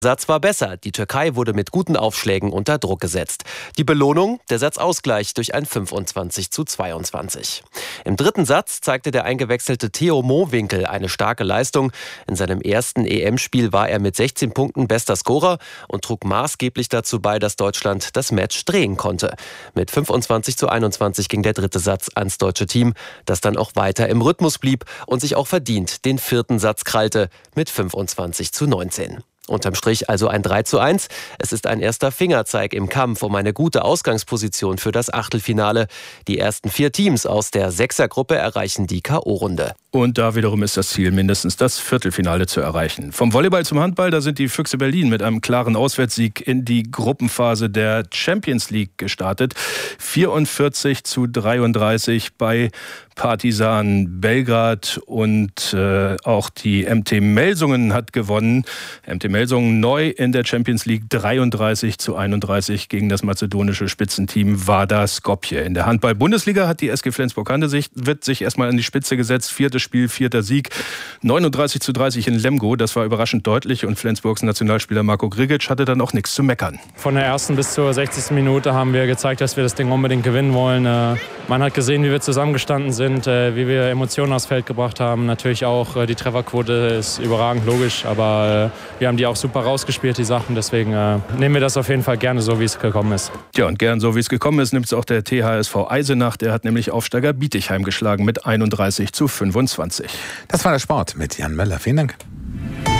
Satz war besser. Die Türkei wurde mit guten Aufschlägen unter Druck gesetzt. Die Belohnung? Der Satzausgleich durch ein 25:22. Im dritten Satz zeigte der eingewechselte Theo Mohwinkel eine starke Leistung. In seinem ersten EM-Spiel war er mit 16 Punkten bester Scorer und trug maßgeblich dazu bei, dass Deutschland das Match drehen konnte. Mit 25:21 ging der dritte Satz ans deutsche Team, das dann auch weiter im Rhythmus blieb und sich auch verdient den vierten Satz krallte mit 25:19. Unterm Strich also ein 3:1. Es ist ein erster Fingerzeig im Kampf um eine gute Ausgangsposition für das Achtelfinale. Die ersten 4 Teams aus der Sechsergruppe erreichen die K.O.-Runde. Und da wiederum ist das Ziel, mindestens das Viertelfinale zu erreichen. Vom Volleyball zum Handball, da sind die Füchse Berlin mit einem klaren Auswärtssieg in die Gruppenphase der Champions League gestartet. 44:33 bei Partizan Belgrad und auch die MT Melsungen hat gewonnen. MT Melsungen neu in der Champions League 33:31 gegen das mazedonische Spitzenteam Vardar Skopje. In der Handball-Bundesliga hat die SG Flensburg-Handewitt sich erstmal an die Spitze gesetzt. 4. Spiel, 4. Sieg. 39:30 in Lemgo. Das war überraschend deutlich und Flensburgs Nationalspieler Marco Grigic hatte dann auch nichts zu meckern. Von der ersten bis zur 60. Minute haben wir gezeigt, dass wir das Ding unbedingt gewinnen wollen. Man hat gesehen, wie wir zusammengestanden sind, wie wir Emotionen aufs Feld gebracht haben. Natürlich auch die Trefferquote ist überragend, logisch, aber wir haben die auch super rausgespielt, die Sachen. Deswegen nehmen wir das auf jeden Fall gerne so, wie es gekommen ist. Ja, und gern so, wie es gekommen ist, nimmt es auch der THSV Eisenach. Der hat nämlich Aufsteiger Bietigheim geschlagen mit 31:25. Das war der Sport mit Jan Möller. Vielen Dank.